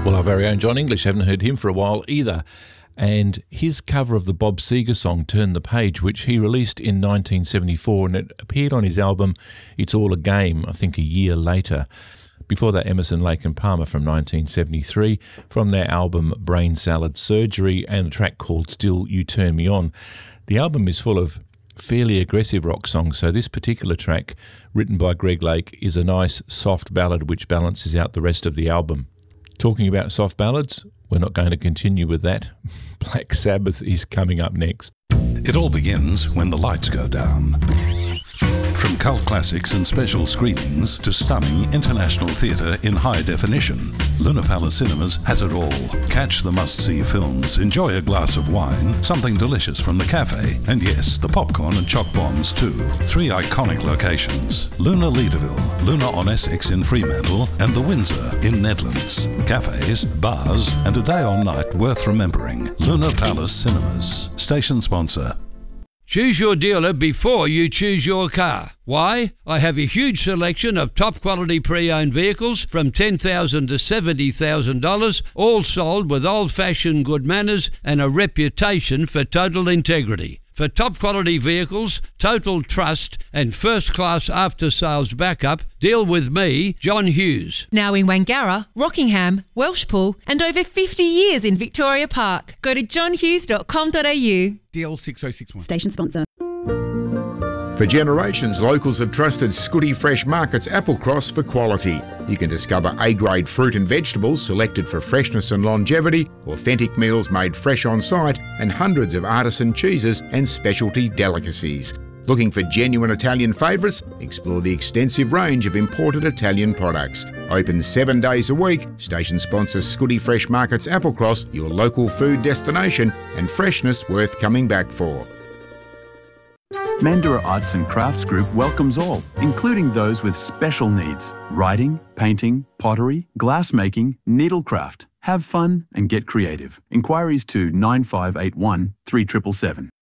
Well, our very own John English, haven't heard him for a while either. And his cover of the Bob Seger song, Turn the Page, which he released in 1974, and it appeared on his album It's All a Game, I think a year later. Before that, Emerson, Lake and Palmer from 1973, from their album Brain Salad Surgery, and a track called Still You Turn Me On. The album is full of fairly aggressive rock songs, so this particular track, written by Greg Lake, is a nice soft ballad which balances out the rest of the album. Talking about soft ballads, we're not going to continue with that. Black Sabbath is coming up next. It all begins when the lights go down. From cult classics and special screenings to stunning international theatre in high definition, Luna Palace Cinemas has it all. Catch the must-see films, enjoy a glass of wine, something delicious from the cafe, and yes, the popcorn and choc bombs too. 3 iconic locations: Luna Leederville, Luna on Essex in Fremantle, and the Windsor in Nedlands. Cafes, bars, and a day or night worth remembering. Luna Palace Cinemas. Station sponsor. Choose your dealer before you choose your car. Why? I have a huge selection of top quality pre-owned vehicles from $10,000 to $70,000, all sold with old-fashioned good manners and a reputation for total integrity. For top quality vehicles, total trust and first-class after-sales backup, deal with me, John Hughes. Now in Wangara, Rockingham, Welshpool and over 50 years in Victoria Park. Go to johnhughes.com.au. DL 6061. Station sponsor. For generations, locals have trusted Scooty Fresh Market's Applecross for quality. You can discover A-grade fruit and vegetables selected for freshness and longevity, authentic meals made fresh on site, and hundreds of artisan cheeses and specialty delicacies. Looking for genuine Italian favourites? Explore the extensive range of imported Italian products. Open 7 days a week, station sponsor Scooty Fresh Market's Applecross, your local food destination, and freshness worth coming back for. Mandurah Arts and Crafts Group welcomes all, including those with special needs. Writing, painting, pottery, glassmaking, needlecraft. Have fun and get creative. Inquiries to 9581 3777.